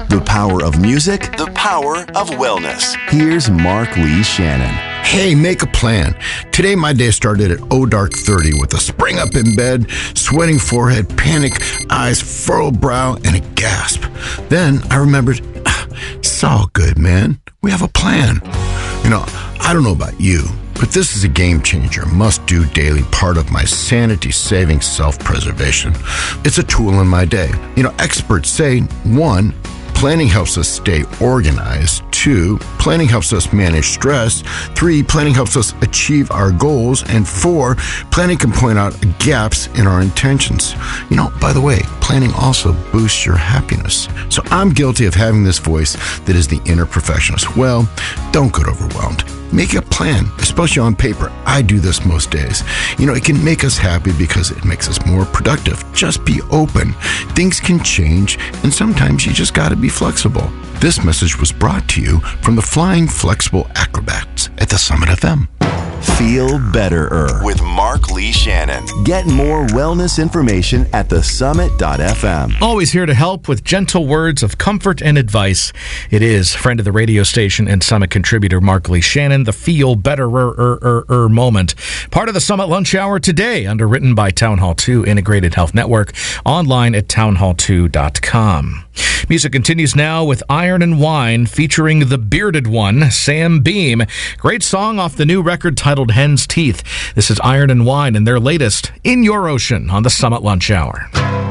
The power of music, the power of wellness. Here's Mark Lee Shannon. Hey, make a plan. Today my day started at dark 30 with a spring up in bed, sweating forehead, panic eyes, furrowed brow, and a gasp. Then I remembered, it's all good, man. We have a plan. I don't know about you, but this is a game changer, must-do daily part of my sanity-saving self-preservation. It's a tool in my day. Experts say, 1, planning helps us stay organized. 2, planning helps us manage stress. 3, planning helps us achieve our goals. And 4, planning can point out gaps in our intentions. By the way, planning also boosts your happiness. So I'm guilty of having this voice that is the inner perfectionist. Well, don't get overwhelmed. Make a plan, especially on paper. I do this most days. It can make us happy because it makes us more productive. Just be open. Things can change, and sometimes you just got to be flexible. This message was brought to you from the Flying Flexible Acrobats at the Summit FM. Feel Betterer with Mark Lee Shannon. Get more wellness information at thesummit.fm. Always here to help with gentle words of comfort and advice. It is friend of the radio station and Summit contributor Mark Lee Shannon, the Feel Betterer moment. Part of the Summit Lunch Hour today, underwritten by Town Hall 2 Integrated Health Network, online at townhall2.com. Music continues now with Iron and Wine featuring the bearded one, Sam Beam. Great song off the new record titled Hen's Teeth. This is Iron and Wine and their latest, In Your Ocean, on the Summit Lunch Hour.